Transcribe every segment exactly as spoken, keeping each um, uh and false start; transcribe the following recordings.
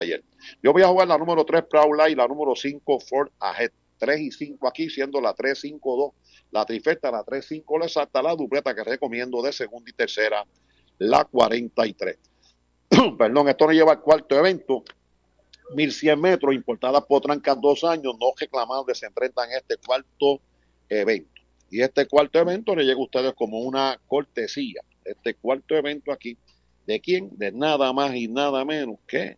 ayer. Yo voy a jugar la número tres Proud Light y la número cinco Ford Ahead. tres y cinco aquí, siendo la tres cinco dos la trifecta, la tres cinco la exacta, la dupleta que recomiendo de segunda y tercera, la cuarenta y tres. Perdón, esto nos lleva al cuarto evento, mil cien metros, importadas por Trancas dos años, no reclamando, se enfrentan en este cuarto evento. Y este cuarto evento le llega a ustedes como una cortesía. Este cuarto evento aquí, ¿de quién? De nada más y nada menos que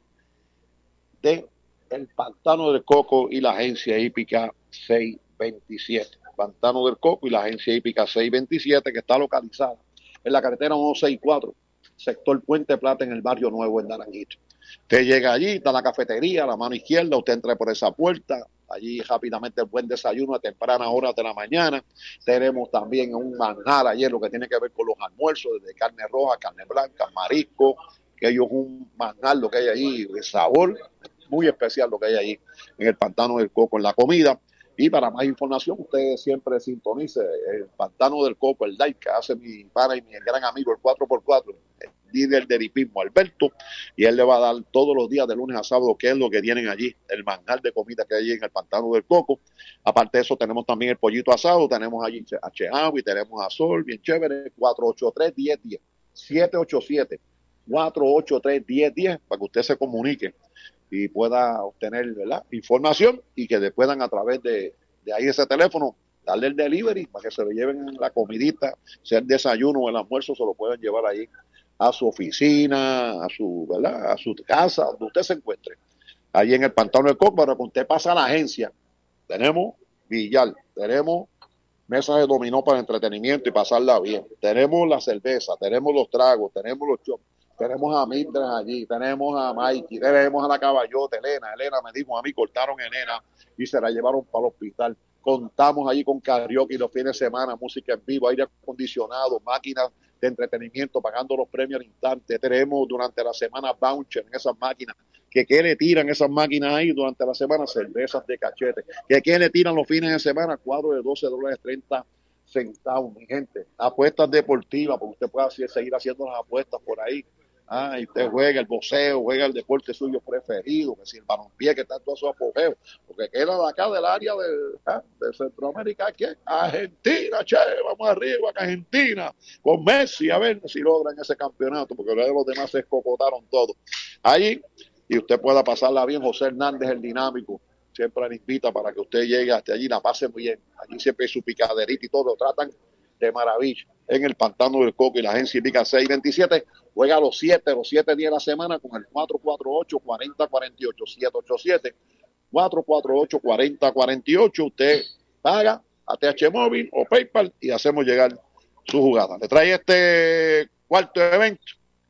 de el Pantano del Coco y la agencia hípica seiscientos veintisiete. Pantano del Coco y la agencia hípica seiscientos veintisiete, que está localizada en la carretera ciento sesenta y cuatro, sector Puente Plata, en el barrio Nuevo, en Naranjito. Usted llega allí, está la cafetería, a la mano izquierda, usted entra por esa puerta, allí rápidamente el buen desayuno a tempranas horas de la mañana. Tenemos también un manjar ayer, lo que tiene que ver con los almuerzos, desde carne roja, carne blanca, marisco, que ellos un manjar, lo que hay ahí, de sabor muy especial lo que hay ahí en el Pantano del Coco en la comida. Y para más información, usted siempre sintonice el Pantano del Coco, el live que hace mi pana y mi gran amigo, el cuatro por cuatro, el líder del hipismo, Alberto, y él le va a dar todos los días de lunes a sábado qué es lo que tienen allí, el manjar de comida que hay en el Pantano del Coco. Aparte de eso, tenemos también el pollito asado, tenemos allí a Chejawi, tenemos a Sol, bien chévere, cuatro ocho tres, diez diez, siete ocho siete, cuatro ocho tres, diez diez, para que usted se comunique y pueda obtener, ¿verdad?, información, y que le puedan a través de, de ahí ese teléfono darle el delivery para que se lo lleven la comidita, sea el desayuno o el almuerzo, se lo pueden llevar ahí a su oficina, a su, ¿verdad?, a su casa, donde usted se encuentre. Allí en el Pantano del Coco, para que usted pase a la agencia, tenemos billar, tenemos mesas de dominó para entretenimiento y pasarla bien, tenemos la cerveza, tenemos los tragos, tenemos los shops. Tenemos a Mildred allí, tenemos a Mikey, tenemos a la caballota, Elena. Elena me dijo, a mí cortaron a Elena y se la llevaron para el hospital. Contamos allí con karaoke los fines de semana, música en vivo, aire acondicionado, máquinas de entretenimiento, pagando los premios al instante. Tenemos durante la semana voucher en esas máquinas. ¿Que qué le tiran esas máquinas ahí durante la semana? Cervezas de cachete. ¿Que qué le tiran los fines de semana? Cuadro de doce dólares treinta centavos, mi gente. Apuestas deportivas, porque usted puede así, seguir haciendo las apuestas por ahí. Ah, y usted juega el boxeo, juega el deporte suyo preferido, que si el balompié, que está en todo su apogeo, porque queda de acá del área de, ah, de Centroamérica, ¿qué? Argentina, che, vamos arriba, que Argentina, con Messi, a ver si logran ese campeonato, porque luego los demás se escocotaron todo. Ahí, y usted pueda pasarla bien. José Hernández, el dinámico, siempre le invita para que usted llegue hasta allí, la pase muy bien. Allí siempre hay su picaderita y todo, lo tratan de maravilla en el Pantano del Coco y la agencia hípica seiscientos veintisiete. Juega los siete, los siete días de la semana con el cuatro cuatro ocho, cuatro cero cuatro ocho, siete ocho siete, cuatro cuatro ocho, cuatro cero cuatro ocho. Usted paga a T H Móvil o PayPal y hacemos llegar su jugada. Le trae este cuarto evento.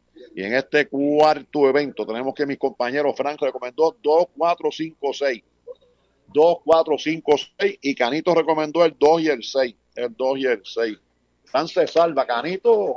Y en este cuarto evento tenemos que mis compañeros Franco recomendó dos, cuatro, cinco, seis. dos, cuatro, cinco, seis. Y Canito recomendó el dos y el seis. El dos y el seis. Fran se salva, Canito.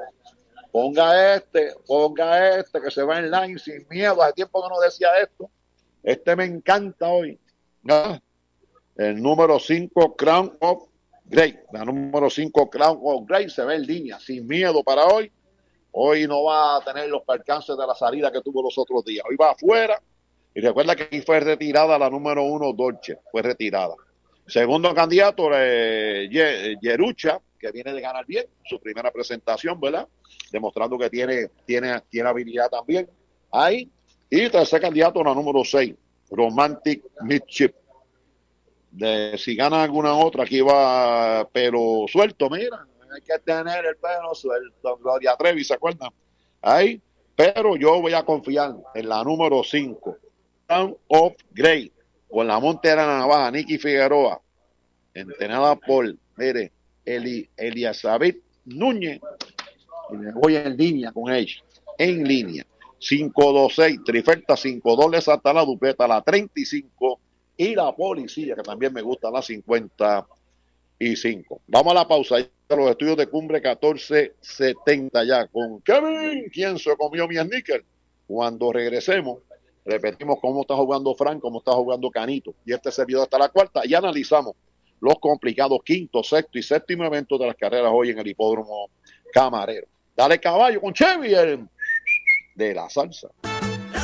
Ponga este, ponga este, que se va en line sin miedo. Hace tiempo que no decía esto. Este me encanta hoy. ¿Ah? El número cinco, Crown of Grace. La número cinco, Crown of Grace, se ve en línea, sin miedo para hoy. Hoy no va a tener los percances de la salida que tuvo los otros días. Hoy va afuera. Y recuerda que aquí fue retirada la número uno, Dolce. Fue retirada. Segundo candidato, eh, Yerucha, que viene de ganar bien. Su primera presentación, ¿verdad? Demostrando que tiene, tiene, tiene habilidad también. Ahí. Y tercer candidato, la número seis, Romantic Midship. De, si gana alguna otra, aquí va pelo suelto, mira. Hay que tener el pelo suelto. Gloria Trevi, ¿se acuerdan? Ahí. Pero yo voy a confiar en la número cinco, Town of Grey, con la Montera Navaja, Nicky Figueroa, entrenada por, mire, Eli, Eliazabeth Núñez. Y me voy en línea con ella. En línea. cinco dos seis, trifecta cinco dos, le salta la dupleta, la treinta y cinco, y la policía, que también me gusta, la cincuenta y cinco. Vamos a la pausa. Los estudios de Cumbre catorce setenta ya con Kevin. ¿Quién se comió mi sneaker? Cuando regresemos, repetimos cómo está jugando Frank, cómo está jugando Canito. Y este servidor hasta la cuarta. Y analizamos los complicados quinto, sexto y séptimo eventos de las carreras hoy en el hipódromo Camarero. Dale caballo con Chevy, el de la salsa.